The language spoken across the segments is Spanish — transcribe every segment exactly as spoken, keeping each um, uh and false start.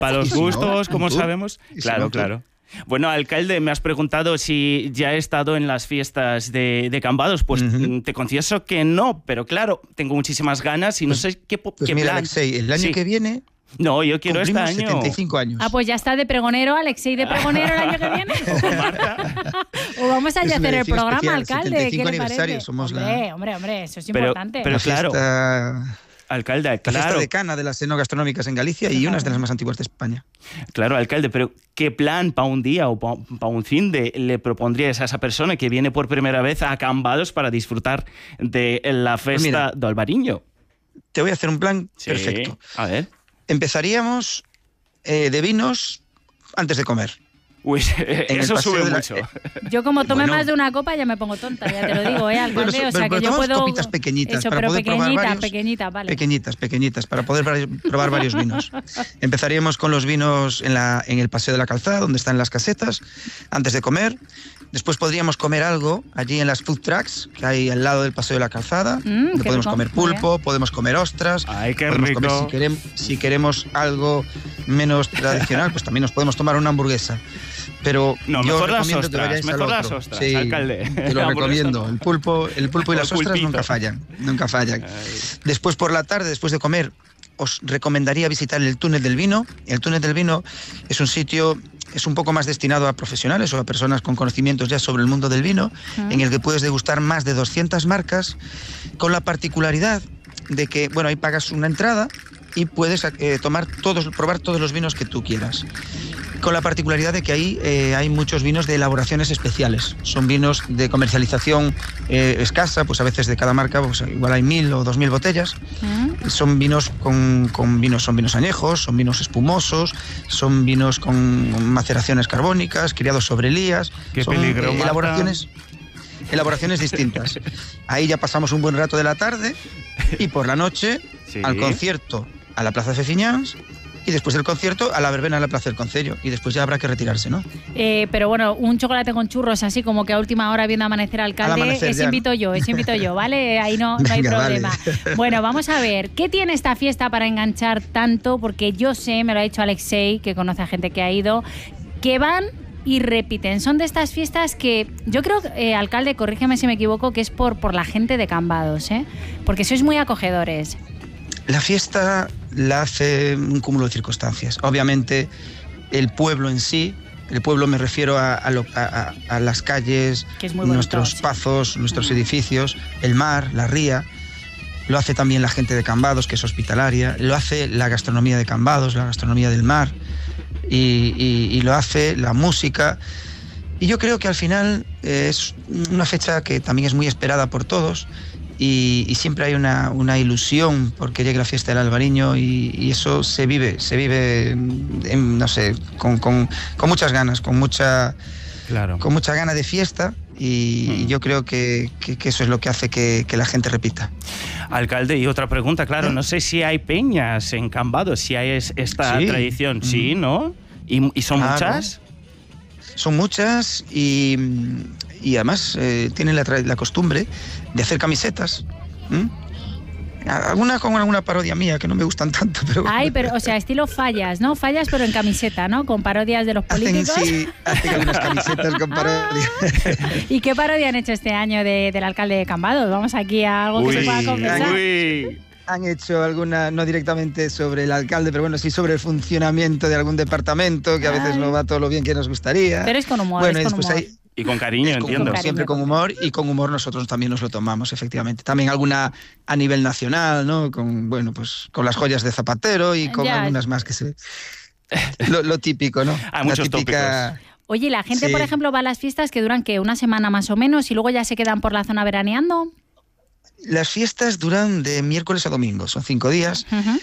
Para los gustos, como sabemos. Claro, claro. Bueno, alcalde, me has preguntado si ya he estado en las fiestas de, de Cambados. Pues uh-huh. te confieso que no, pero claro, tengo muchísimas ganas y no pues, sé qué, pues qué mira, plan. Alexei, el año sí. que viene... No, yo quiero este año. setenta y cinco años. Ah, pues ya está de pregonero, Alexei de pregonero el año que viene. O vamos a hacer el programa, especial, alcalde. ¿Qué le parece? Somos hombre, la... hombre, hombre, eso es pero, importante. Pero claro... Fiesta... Alcalde, claro. La fiesta decana de las enogastronómicas en Galicia y una de las más antiguas de España. Claro, alcalde, pero ¿qué plan para un día o para un fin de le propondrías a esa persona que viene por primera vez a Cambados para disfrutar de la festa pues de Albariño? Te voy a hacer un plan sí, perfecto. A ver. Empezaríamos eh, de vinos antes de comer. Uy, eso sube la... mucho. Yo como tome bueno. más de una copa ya me pongo tonta, ya te lo digo, ¿eh, alcalde? Bueno, o sea, pero, que pero yo puedo... copitas pequeñitas eso, para pero poder pequeñita, probar varios... pequeñita, vale. Pequeñitas, pequeñitas, para poder probar varios vinos. Empezaríamos con los vinos en, la, en el Paseo de la Calzada, donde están las casetas, antes de comer. Después podríamos comer algo allí en las food trucks, que hay al lado del Paseo de la Calzada. Mm, donde podemos rico. comer pulpo, podemos comer ostras. Ay, qué podemos rico. Comer, si, queremos, si queremos algo menos tradicional, pues también nos podemos tomar una hamburguesa. Pero no, yo mejor recomiendo las ostras, que vayáis mejor al otro. las ostras, sí, alcalde. Te lo recomiendo. El pulpo, el pulpo y las ostras pulpito. nunca fallan, nunca fallan. Ay. Después por la tarde, después de comer, os recomendaría visitar el Túnel del Vino. El Túnel del Vino es un sitio, es un poco más destinado a profesionales o a personas con conocimientos ya sobre el mundo del vino, uh-huh. en el que puedes degustar más de doscientas marcas, con la particularidad de que, bueno, ahí pagas una entrada y puedes eh, tomar todos, probar todos los vinos que tú quieras. Con la particularidad de que ahí eh, hay muchos vinos de elaboraciones especiales. Son vinos de comercialización eh, escasa, pues a veces de cada marca, pues igual hay mil o dos mil botellas. Uh-huh. Son vinos con, con vinos, son vinos añejos, son vinos espumosos, son vinos con maceraciones carbónicas, criados sobre lías. Qué son peligro, eh, elaboraciones, elaboraciones distintas. Ahí ya pasamos un buen rato de la tarde y por la noche sí. al concierto a la Plaza de Fefiñáns. Y después del concierto a la verbena en la Plaza del Concello. Y después ya habrá que retirarse, ¿no? Eh, pero bueno, un chocolate con churros así como que a última hora viendo amanecer alcalde, al amanecer, ese invito yo, ese invito yo, ¿vale? Ahí no, no hay Venga, problema. Vale. Bueno, vamos a ver, ¿qué tiene esta fiesta para enganchar tanto? Porque yo sé, me lo ha dicho Alexei, que conoce a gente que ha ido, que van y repiten. Son de estas fiestas que yo creo, eh, alcalde, corrígeme si me equivoco, que es por, por la gente de Cambados, ¿eh? Porque sois muy acogedores. La fiesta la hace un cúmulo de circunstancias. Obviamente, el pueblo en sí, el pueblo me refiero a, a, lo, a, a las calles, nuestros bonito, pazos, sí. nuestros uh-huh. edificios, el mar, la ría. Lo hace también la gente de Cambados, que es hospitalaria. Lo hace la gastronomía de Cambados, la gastronomía del mar. Y, y, y lo hace la música. Y yo creo que al final eh, es una fecha que también es muy esperada por todos. Y, y siempre hay una, una ilusión porque llegue la fiesta del Albariño y, y eso se vive, se vive, en, no sé, con, con, con muchas ganas, con mucha, claro. con mucha gana de fiesta y, mm. y yo creo que, que, que eso es lo que hace que, que la gente repita. Alcalde, y otra pregunta, claro, ¿Eh? no sé si hay peñas en Cambados, si hay esta sí. tradición, mm. ¿sí, no? ¿Y, y son claro. muchas? Son muchas y... Y además eh, tienen la, la costumbre de hacer camisetas. ¿Mm? Alguna con alguna parodia mía que no me gustan tanto, pero... Ay, pero, o sea, estilo Fallas, ¿no? Fallas, pero en camiseta, ¿no? Con parodias de los políticos. Hacen, sí, hacen algunas camisetas con parodias. ¿Y qué parodia han hecho este año de, del alcalde de Cambados? Vamos aquí a algo uy, que se pueda confesar. Uy. Han hecho alguna, no directamente sobre el alcalde, pero bueno, sí sobre el funcionamiento de algún departamento, que a veces Ay. no va todo lo bien que nos gustaría. Pero es con humor, bueno, es con después humor. Hay, Y con cariño, con entiendo. Humor, siempre con humor y con humor nosotros también nos lo tomamos, efectivamente. También alguna a nivel nacional, ¿no? Con, bueno, pues con las joyas de Zapatero y con ya. algunas más que se... Lo, lo típico, ¿no? Hay muchos típica... tópicos. Oye, ¿la gente, sí. por ejemplo, va a las fiestas que duran, ¿qué? ¿Una semana más o menos y luego ya se quedan por la zona veraneando? Las fiestas duran de miércoles a domingo, son cinco días. Uh-huh.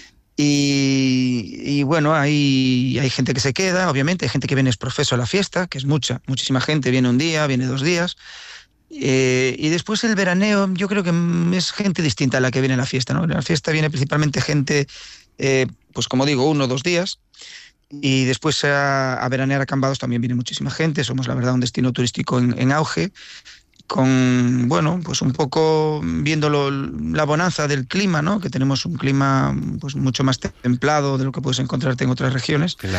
Y, y bueno, hay, hay gente que se queda, obviamente, hay gente que viene exprofeso a la fiesta, que es mucha, muchísima gente, viene un día, viene dos días. Eh, y después el veraneo, yo creo que es gente distinta a la que viene a la fiesta, ¿no? En la fiesta viene principalmente gente, eh, pues como digo, uno o dos días. Y después a, a veranear a Cambados también viene muchísima gente, somos la verdad un destino turístico en, en auge. con, bueno, pues un poco viendo lo, la bonanza del clima, ¿no? Que tenemos un clima pues mucho más templado de lo que puedes encontrarte en otras regiones. Claro.